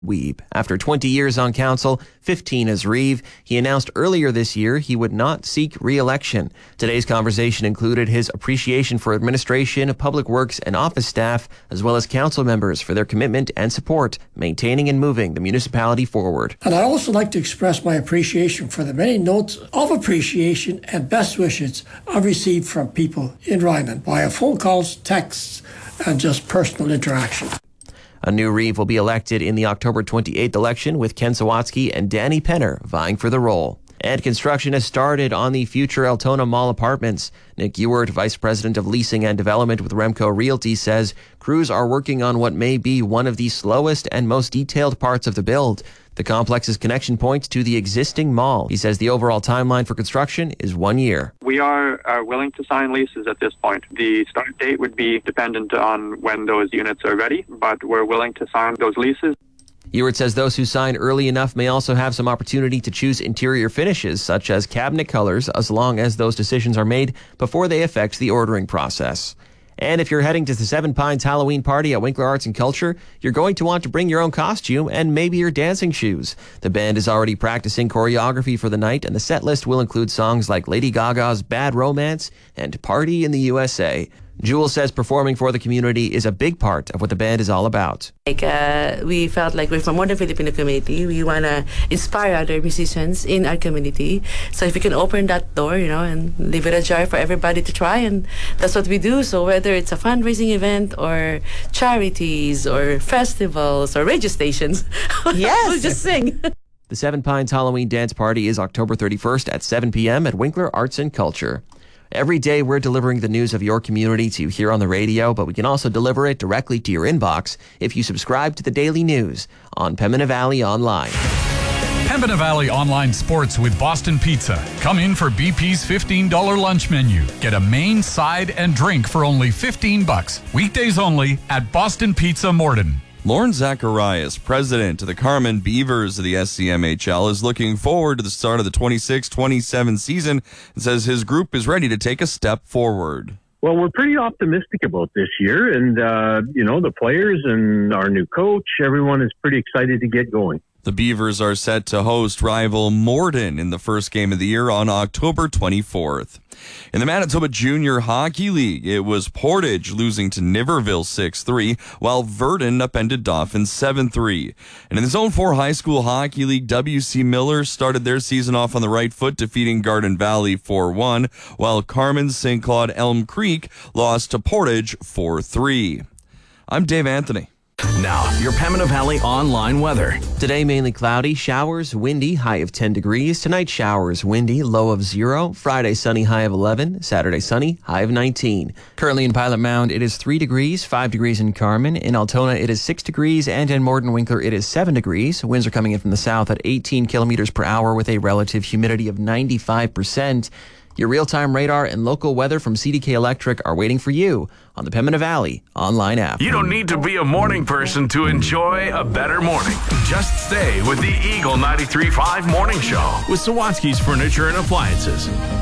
Wiebe. After 20 years on council, 15 as Reeve, he announced earlier this year he would not seek re-election. Today's conversation included his appreciation for administration, public works and office staff, as well as council members for their commitment and support, maintaining and moving the municipality forward. And I'd also like to express my appreciation for the many notes of appreciation and best wishes I've received from people in Ryman via phone calls, texts, and just personal interaction. A new Reeve will be elected in the October 28th election, with Ken Sawatsky and Danny Penner vying for the role. And construction has started on the future Altona Mall apartments. Nick Ewart, Vice President of Leasing and Development with Remco Realty, says crews are working on what may be one of the slowest and most detailed parts of the build. The complex's connection point to the existing mall. He says the overall timeline for construction is 1 year. We are willing to sign leases at this point. The start date would be dependent on when those units are ready, but we're willing to sign those leases. Ewart says those who sign early enough may also have some opportunity to choose interior finishes, such as cabinet colors, as long as those decisions are made before they affect the ordering process. And if you're heading to the Seven Pines Halloween party at Winkler Arts and Culture, you're going to want to bring your own costume and maybe your dancing shoes. The band is already practicing choreography for the night, and the set list will include songs like Lady Gaga's Bad Romance and Party in the USA. Jewel says performing for the community is a big part of what the band is all about. We felt like we're from Modern Filipino community. We want to inspire other musicians in our community. So if we can open that door, and leave it ajar for everybody to try, and that's what we do. So whether it's a fundraising event or charities or festivals or radio stations, yes, we'll just sing. The Seven Pines Halloween Dance Party is October 31st at 7 p.m. at Winkler Arts and Culture. Every day, we're delivering the news of your community to you here on the radio, but we can also deliver it directly to your inbox if you subscribe to the Daily News on Pembina Valley Online. Pembina Valley Online Sports with Boston Pizza. Come in for BP's $15 lunch menu. Get a main, side, and drink for only $15. Weekdays only at Boston Pizza Morden. Lauren Zacharias, president of the Carman Beavers of the SCMHL, is looking forward to the start of the 26-27 season and says his group is ready to take a step forward. Well, we're pretty optimistic about this year, and, the players and our new coach, everyone is pretty excited to get going. The Beavers are set to host rival Morden in the first game of the year on October 24th. In the Manitoba Junior Hockey League, it was Portage losing to Niverville 6-3, while Verdun upended Dauphin 7-3. And in the Zone 4 High School Hockey League, WC Miller started their season off on the right foot, defeating Garden Valley 4-1, while Carmen St. Claude Elm Creek lost to Portage 4-3. I'm Dave Anthony. Now, your Pembina Valley online weather. Today, mainly cloudy, showers, windy, high of 10 degrees. Tonight, showers, windy, low of 0. Friday, sunny, high of 11. Saturday, sunny, high of 19. Currently in Pilot Mound, it is 3 degrees, 5 degrees in Carman. In Altona, it is 6 degrees, and in Morden Winkler, it is 7 degrees. Winds are coming in from the south at 18 kilometers per hour with a relative humidity of 95%. Your real-time radar and local weather from CDK Electric are waiting for you on the Pembina Valley online app. You don't need to be a morning person to enjoy a better morning. Just stay with the Eagle 93.5 Morning Show with Sawatsky's Furniture and Appliances.